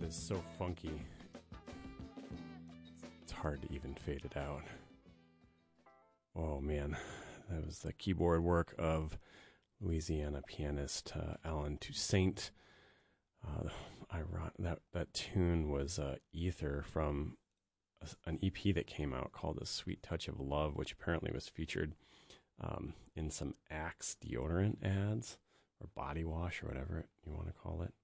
is so funky. It's hard to even fade it out. Oh man, that was the keyboard work of Louisiana pianist Alan Toussaint. That tune was Ether from an EP that came out called A Sweet Touch of Love, which apparently was featured in some Axe deodorant ads or body wash or whatever you want to call it.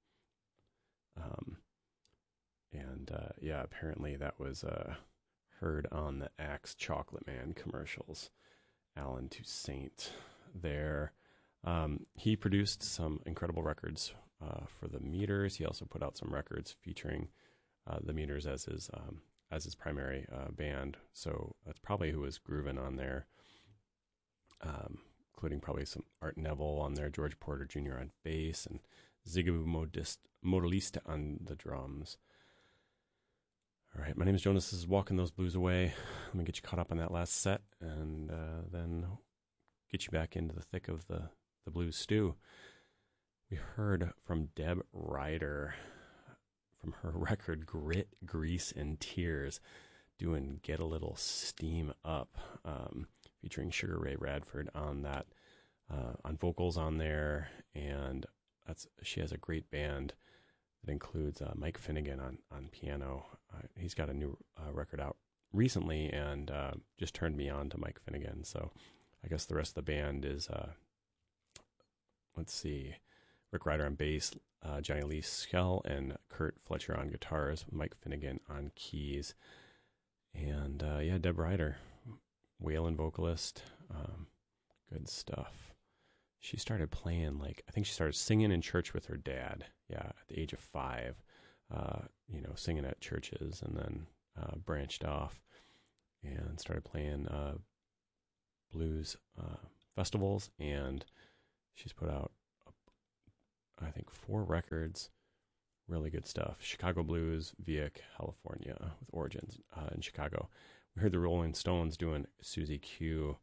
Yeah, apparently that was heard on the Axe Chocolate Man commercials. Alan Toussaint there. He produced some incredible records for the Meters. He also put out some records featuring the Meters as his primary band. So that's probably who was grooving on there, including probably some Art Neville on there, George Porter Jr. on bass, and Zigaboo Modalista on the drums. All right, my name is Jonas. This is Walking Those Blues Away. Let me get you caught up on that last set and then get you back into the thick of the blues stew. We heard from Deb Ryder from her record Grit, Grease, and Tears doing Get a Little Steam Up, featuring Sugar Ray Radford on that, on vocals on there, and she has a great band that includes Mike Finnegan on piano. He's got a new record out recently and just turned me on to Mike Finnegan. So I guess the rest of the band is, let's see, Rick Ryder on bass, Johnny Lee Skell, and Kurt Fletcher on guitars, Mike Finnegan on keys. And Deb Ryder, Waylon vocalist, good stuff. She started playing, I think she started singing in church with her dad, at the age of 5, singing at churches, and then branched off and started playing blues festivals, and she's put out, I think, 4 records, really good stuff. Chicago Blues via California, with origins in Chicago. We heard the Rolling Stones doing Susie Q,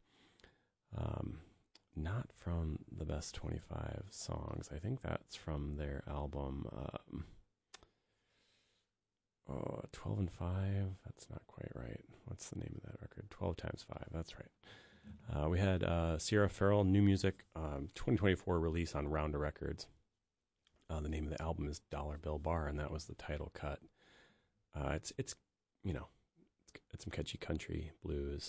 not from the Best 25 Songs. I think that's from their album 12 and 5. That's not quite right. What's the name of that record? 12 times 5. That's right. We had Sierra Farrell, new music, 2024 release on Rounder Records. The name of the album is Dollar Bill Bar, and that was the title cut. It's some catchy country blues,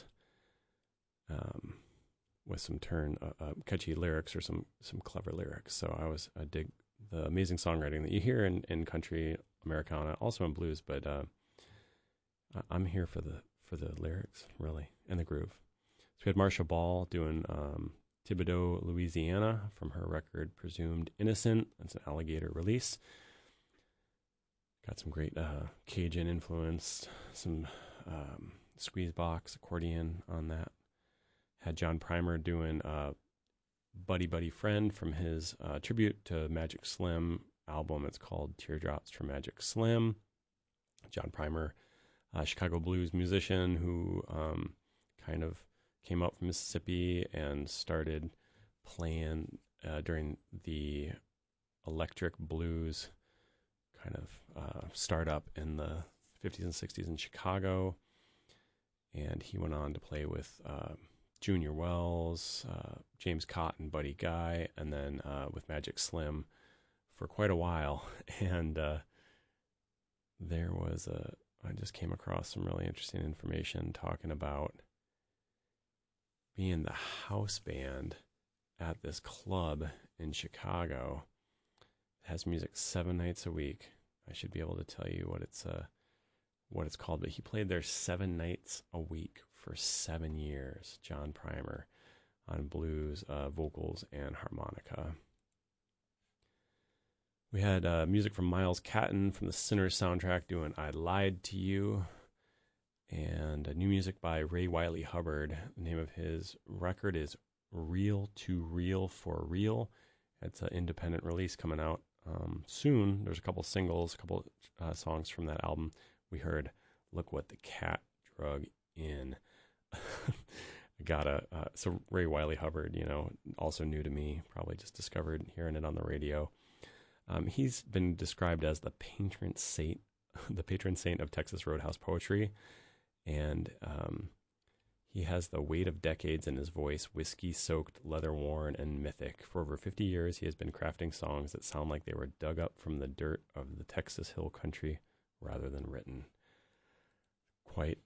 with some catchy lyrics or some clever lyrics. So I dig the amazing songwriting that you hear in country, Americana, also in blues. But I'm here for the lyrics, really, and the groove. So we had Marsha Ball doing Thibodaux, Louisiana, from her record Presumed Innocent. That's an Alligator release. Got some great Cajun influence, some squeeze box accordion on that. Had John Primer doing Buddy Buddy Friend from his tribute to Magic Slim album. It's called Teardrops for Magic Slim. John Primer, Chicago blues musician who kind of came up from Mississippi and started playing during the electric blues kind of startup in the 50s and 60s in Chicago. And he went on to play with Junior Wells, James Cotton, Buddy Guy, and then with Magic Slim for quite a while. And I just came across some really interesting information talking about being the house band at this club in Chicago. It has music 7 nights a week. I should be able to tell you what it's called, but he played there 7 nights a week for 7 years, John Primer, on blues, vocals, and harmonica. We had music from Miles Catton from the Sinners soundtrack doing I Lied to You, and new music by Ray Wiley Hubbard. The name of his record is Real to Real for Real. It's an independent release coming out soon. There's a couple singles, a couple songs from that album. We heard Look What the Cat Drug In. So Ray Wiley Hubbard, also new to me, probably just discovered hearing it on the radio. He's been described as the patron saint, the patron saint of Texas Roadhouse poetry, and he has the weight of decades in his voice, whiskey-soaked, leather-worn, and mythic. For over 50 years, he has been crafting songs that sound like they were dug up from the dirt of the Texas Hill Country rather than written. Quite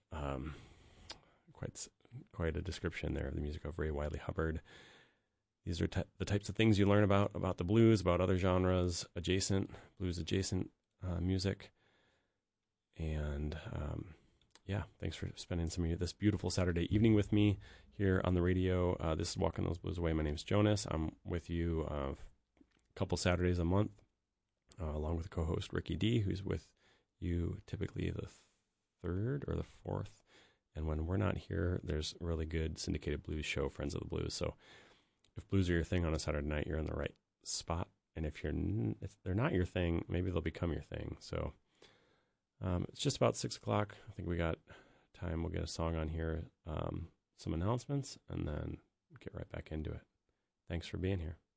a description there of the music of Ray Wiley Hubbard. These are the types of things you learn about the blues, about other genres, blues adjacent music. And thanks for spending some of this beautiful Saturday evening with me here on the radio. This is Walking Those Blues Away. My name is Jonas. I'm with you a couple Saturdays a month, along with co-host Ricky D, who's with you typically the third or the fourth. And when we're not here, there's a really good syndicated blues show, Friends of the Blues. So if blues are your thing on a Saturday night, you're in the right spot. And if they're not your thing, maybe they'll become your thing. So it's just about 6 o'clock. I think we got time. We'll get a song on here, some announcements, and then get right back into it. Thanks for being here.